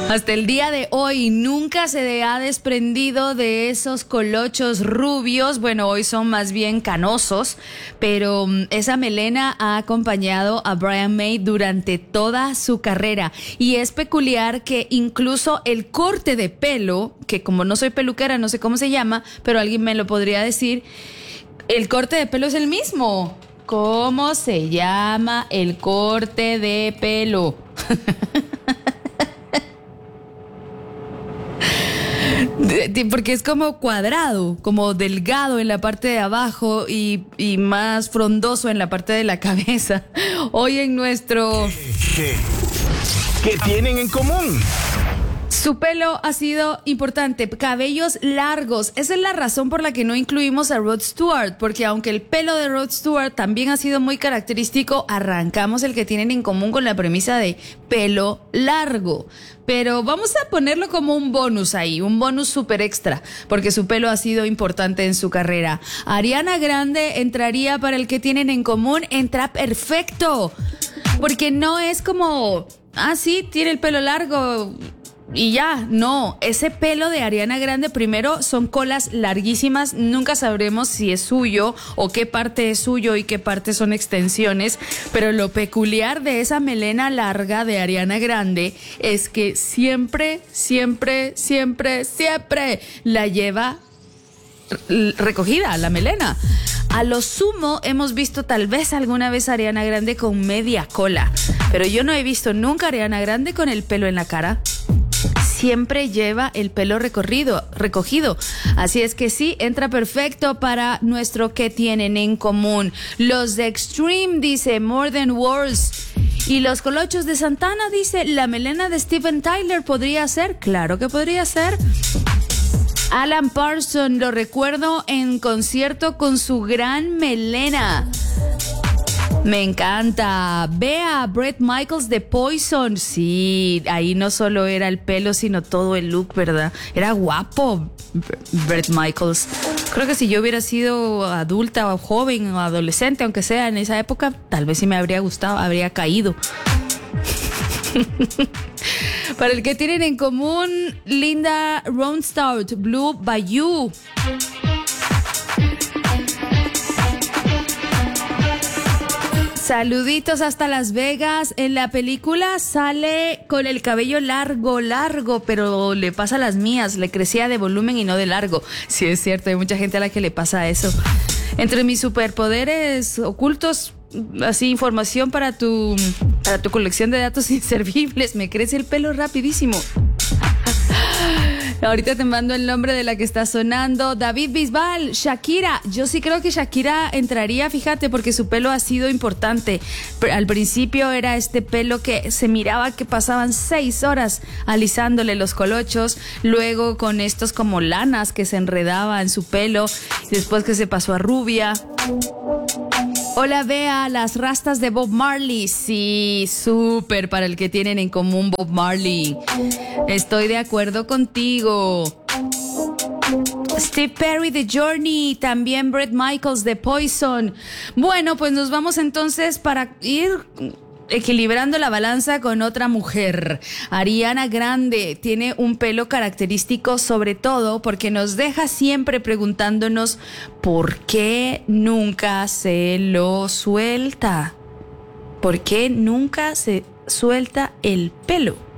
Hasta el día de hoy nunca se ha desprendido de esos colochos rubios. Bueno, hoy son más bien canosos, pero esa melena ha acompañado a Brian May durante toda su carrera. Y es peculiar que incluso el corte de pelo, que como no soy peluquera, no sé cómo se llama, pero alguien me lo podría decir, el corte de pelo es el mismo. ¿Cómo se llama el corte de pelo? Porque es como cuadrado, como delgado en la parte de abajo y más frondoso en la parte de la cabeza. Hoy en nuestro... ¿Qué tienen en común? Su pelo ha sido importante, cabellos largos. Esa es la razón por la que no incluimos a Rod Stewart, porque aunque el pelo de Rod Stewart también ha sido muy característico, arrancamos el que tienen en común con la premisa de pelo largo. Pero vamos a ponerlo como un bonus ahí, un bonus súper extra, porque su pelo ha sido importante en su carrera. Ariana Grande entraría para el que tienen en común, entra perfecto, porque no es como, sí, tiene el pelo largo y ya, no, ese pelo de Ariana Grande primero son colas larguísimas, nunca sabremos si es suyo o qué parte es suyo y qué parte son extensiones, pero lo peculiar de esa melena larga de Ariana Grande es que siempre la lleva recogida, la melena. A lo sumo hemos visto tal vez alguna vez a Ariana Grande con media cola, pero yo no he visto nunca a Ariana Grande con el pelo en la cara. Siempre lleva el pelo recogido. Así es que sí, entra perfecto para nuestro que tienen en común. Los de Extreme dice More Than Words. Y los colochos de Santana dice la melena de Steven Tyler podría ser. Claro que podría ser. Alan Parsons, lo recuerdo en concierto con su gran melena. Me encanta. Ve a Bret Michaels de Poison. Sí, ahí no solo era el pelo, sino todo el look, ¿verdad? Era guapo Bret Michaels. Creo que si yo hubiera sido adulta o joven o adolescente, aunque sea en esa época, tal vez sí me habría gustado, habría caído. Para el que tienen en común, Linda Ronstadt, Blue Bayou. Saluditos hasta Las Vegas. En la película sale con el cabello largo, pero le pasa a las mías, le crecía de volumen y no de largo. Sí, es cierto, hay mucha gente a la que le pasa eso. Entre mis superpoderes ocultos, así información para tu colección de datos inservibles, me crece el pelo rapidísimo. Ahorita te mando el nombre de la que está sonando. David Bisbal, Shakira. Yo sí creo que Shakira entraría, fíjate, porque su pelo ha sido importante. Al principio era este pelo que se miraba que pasaban 6 horas alisándole los colochos. Luego con estos como lanas que se enredaba en su pelo. Después que se pasó a rubia. Hola, Bea, las rastas de Bob Marley. Sí, súper para el que tienen en común Bob Marley. Estoy de acuerdo contigo. Steve Perry de Journey, también Bret Michaels de Poison. Bueno, pues nos vamos entonces para ir equilibrando la balanza con otra mujer. Ariana Grande tiene un pelo característico, sobre todo porque nos deja siempre preguntándonos por qué nunca se lo suelta. ¿Por qué nunca se suelta el pelo?